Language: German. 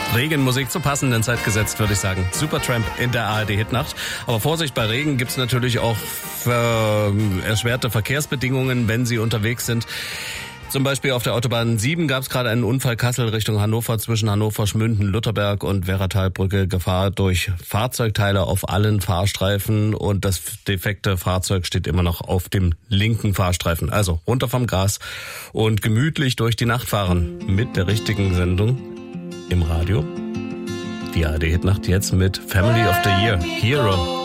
Regenmusik zur passenden Zeit gesetzt, würde ich sagen. Supertramp in der ARD-Hitnacht. Aber Vorsicht, bei Regen gibt's natürlich auch erschwerte Verkehrsbedingungen, wenn Sie unterwegs sind. Zum Beispiel auf der Autobahn 7 gab es gerade einen Unfall Kassel Richtung Hannover zwischen Hannover, Schmünden, Lutherberg und Werratalbrücke. Gefahr durch Fahrzeugteile auf allen Fahrstreifen und das defekte Fahrzeug steht immer noch auf dem linken Fahrstreifen. Also runter vom Gas und gemütlich durch die Nacht fahren mit der richtigen Sendung im Radio. Die ARD-Hitnacht jetzt mit Family of the Year, Hero.